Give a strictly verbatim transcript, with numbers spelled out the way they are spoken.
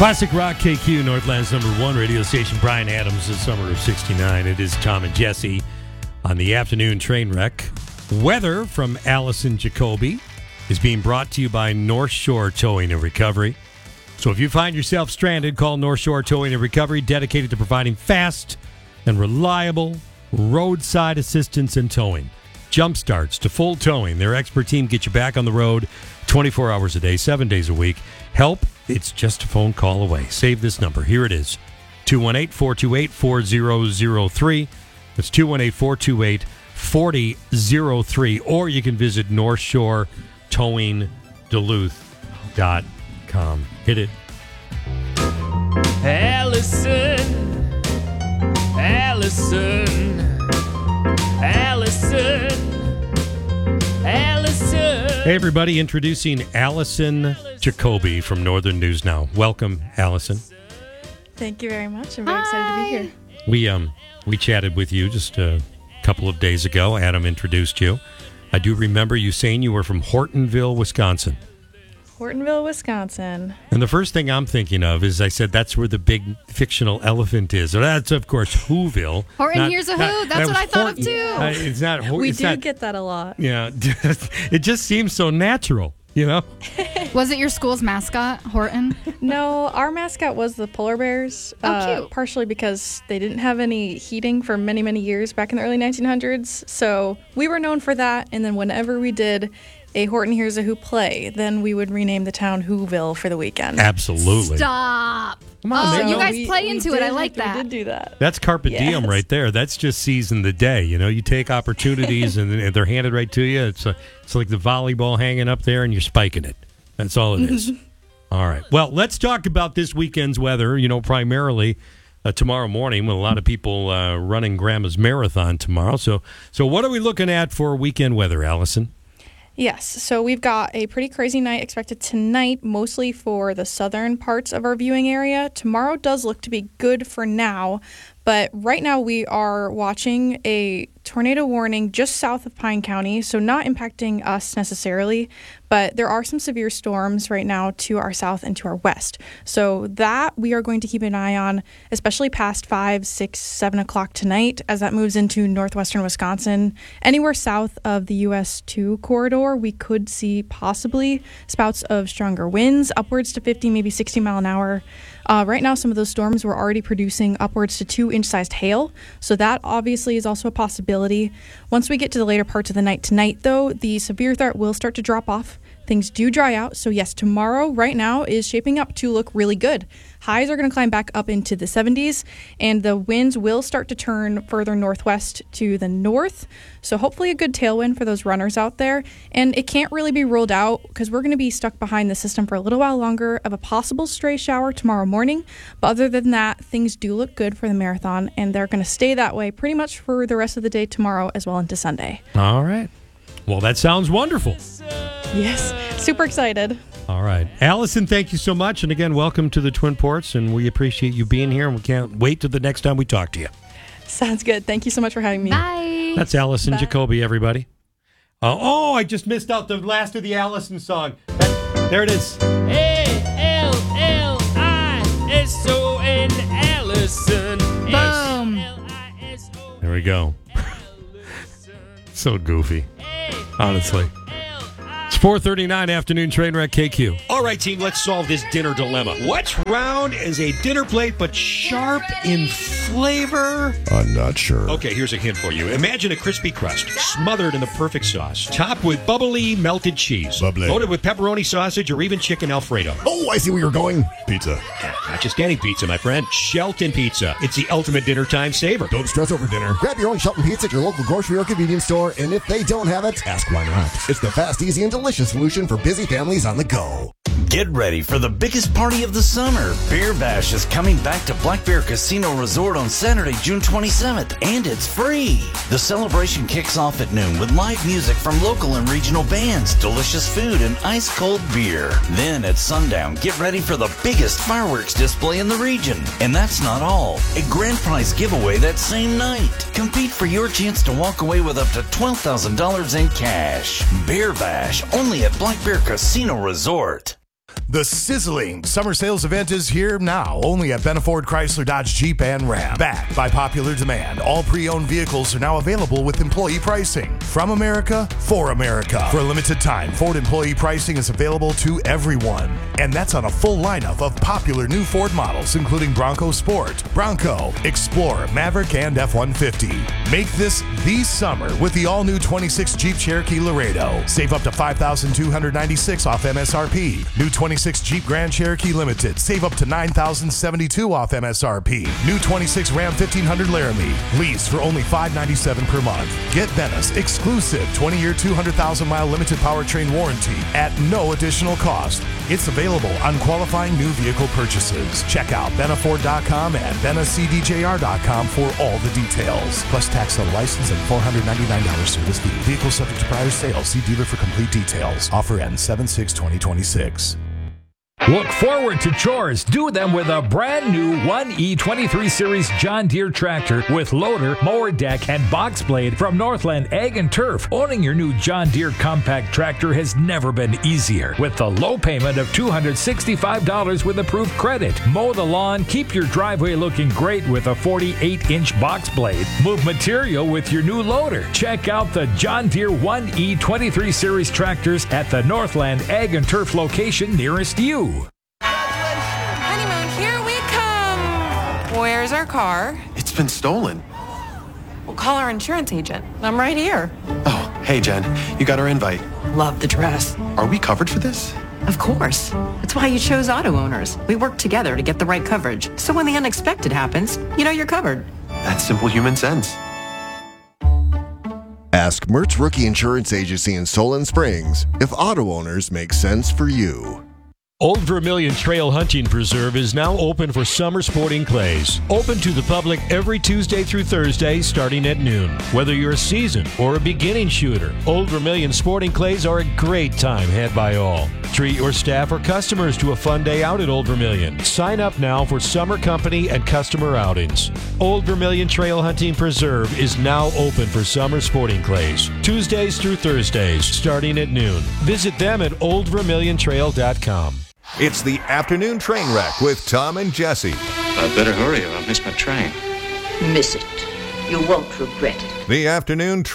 Classic Rock K Q, Northland's number one radio station. Brian Adams, the summer of sixty-nine. It is Tom and Jesse on the afternoon train wreck. Weather from Allison Jacoby is being brought to you by North Shore Towing and Recovery. So if you find yourself stranded, call North Shore Towing and Recovery, dedicated to providing fast and reliable roadside assistance and towing. Jump starts to full towing. Their expert team gets you back on the road twenty-four hours a day, seven days a week. Help, it's just a phone call away. Save this number. Here it is, two one eight, four two eight, four zero zero three. That's two one eight, four two eight, four zero zero three. Or you can visit North Shore Towing Duluth dot com. Hit it. Allison, Allison, Allison, Allison. Hey, everybody, introducing Allison Jacoby from Northern News Now. Welcome, Allison. Thank you very much. I'm very Hi. excited to be here. We um we chatted with you just a couple of days ago. Adam introduced you. I do remember you saying you were from Hortonville, Wisconsin. Hortonville, Wisconsin. And the first thing I'm thinking of is I said that's where the big fictional elephant is. So that's, of course, Whoville. Horton, not, here's a not, who. That's what I thought Horton. of, too. Uh, it's not. We it's do not, get that a lot. Yeah. It just seems so natural, you know? Was it your school's mascot, Horton? No, our mascot was the polar bears. Oh, uh, cute. Partially because they didn't have any heating for many, many years back in the early nineteen hundreds. So we were known for that. And then whenever we did a Horton Hears a Who play, then we would rename the town Whoville for the weekend. Absolutely. Stop. Come on, oh, man. you guys we, play we into did, it. I like that. We did do that. That's carpe Yes. diem right there. That's just seizing the day. You know, you take opportunities and, and they're handed right to you. It's a, it's like the volleyball hanging up there and you're spiking it. That's all it is. All right. Well, let's talk about this weekend's weather, you know, primarily uh, tomorrow morning with a lot of people uh, running Grandma's Marathon tomorrow. So, so what are we looking at for weekend weather, Allison? Yes, so we've got a pretty crazy night expected tonight, mostly for the southern parts of our viewing area. Tomorrow does look to be good for now, but right now we are watching a tornado warning just south of Pine County, so not impacting us necessarily, but there are some severe storms right now to our south and to our west. So that we are going to keep an eye on, especially past five, six, seven o'clock tonight as that moves into northwestern Wisconsin. Anywhere south of the U S two corridor, we could see possibly spouts of stronger winds, upwards to fifty, maybe sixty mile an hour. Uh, right now, some of those storms were already producing upwards to two-inch-sized hail, so that obviously is also a possibility. Once we get to the later parts of the night tonight, though, the severe threat will start to drop off. Things do dry out, so yes, tomorrow, right now, is shaping up to look really good. Highs are going to climb back up into the seventies, and the winds will start to turn further northwest to the north, so hopefully a good tailwind for those runners out there. And it can't really be ruled out because we're going to be stuck behind the system for a little while longer of a possible stray shower tomorrow morning. But other than that, things do look good for the marathon, and they're going to stay that way pretty much for the rest of the day tomorrow as well into Sunday. All right. Well, that sounds wonderful. Yes, super excited. All right. Allison, thank you so much. And again, welcome to the Twin Ports, and we appreciate you being here, and we can't wait till the next time we talk to you. Sounds good. Thank you so much for having me. Bye. That's Allison Bye. Jacoby, everybody. Uh, oh, I just missed out the last of the Allison song. That, there it is. A L L I S O N, Allison. Boom. There we go. So goofy, honestly. It's four thirty-nine afternoon train wreck K Q. All right, team, let's solve this dinner dilemma. What's round as a dinner plate but sharp in flavor? I'm not sure. Okay, here's a hint for you. Imagine a crispy crust smothered in the perfect sauce, topped with bubbly melted cheese, Bubbly. loaded with pepperoni sausage or even chicken Alfredo. Oh, I see where you're going. Pizza. Not just any pizza, my friend. Shelton Pizza. It's the ultimate dinner time saver. Don't stress over dinner. Grab your own Shelton Pizza at your local grocery or convenience store, and if they don't have it, ask why not. It's the fast, easy, and delicious solution for busy families on the go. Get ready for the biggest party of the summer. Beer Bash is coming back to Black Bear Casino Resort on Saturday, June twenty-seventh, and it's free. The celebration kicks off at noon with live music from local and regional bands, delicious food, and ice-cold beer. Then at sundown, get ready for the biggest fireworks display in the region. And that's not all. A grand prize giveaway that same night. Compete for your chance to walk away with up to twelve thousand dollars in cash. Beer Bash, only at Black Bear Casino Resort. The sizzling summer sales event is here now, only at Benaford Chrysler Dodge Jeep and Ram. Backed by popular demand, all pre-owned vehicles are now available with employee pricing. From America, for America. For a limited time, Ford employee pricing is available to everyone. And that's on a full lineup of popular new Ford models, including Bronco Sport, Bronco, Explorer, Maverick, and F one fifty. Make this the summer with the all-new twenty-six Jeep Cherokee Laredo. Save up to five thousand two hundred ninety-six dollars off M S R P. New twenty-six Jeep Grand Cherokee Limited. Save up to nine thousand seventy-two dollars off M S R P. New twenty-six Ram fifteen hundred Laramie. Lease for only five hundred ninety-seven dollars per month. Get Benna's exclusive twenty-year, two hundred thousand mile limited powertrain warranty at no additional cost. It's available on qualifying new vehicle purchases. Check out Benaford dot com and Benna C D J R dot com for all the details. Plus tax on license and four hundred ninety-nine dollars service fee. Vehicle subject to prior sale. See dealer for complete details. Offer ends seven six twenty twenty-six. Look forward to chores. Do them with a brand new one E twenty-three Series John Deere tractor with loader, mower deck, and box blade from Northland Ag and Turf. Owning your new John Deere compact tractor has never been easier. With the low payment of two hundred sixty-five dollars with approved credit. Mow the lawn, keep your driveway looking great with a forty-eight inch box blade. Move material with your new loader. Check out the John Deere one E twenty-three Series tractors at the Northland Ag and Turf location nearest you. Honeymoon, here we come. Where's our car? It's been stolen. We'll call our insurance agent. I'm right here. Oh, hey, Jen. You got our invite. Love the dress. Are we covered for this? Of course. That's why you chose Auto Owners. We work together to get the right coverage. So when the unexpected happens, you know you're covered. That's simple human sense. Ask Mertz Rookie Insurance Agency in Solon Springs if Auto Owners make sense for you. Old Vermilion Trail Hunting Preserve is now open for summer sporting clays. Open to the public every Tuesday through Thursday starting at noon. Whether you're a seasoned or a beginning shooter, Old Vermilion sporting clays are a great time had by all. Treat your staff or customers to a fun day out at Old Vermilion. Sign up now for summer company and customer outings. Old Vermilion Trail Hunting Preserve is now open for summer sporting clays. Tuesdays through Thursdays starting at noon. Visit them at old vermilion trail dot com. It's the afternoon train wreck with Tom and Jesse. I better hurry or I'll miss my train. Miss it. You won't regret it. The afternoon train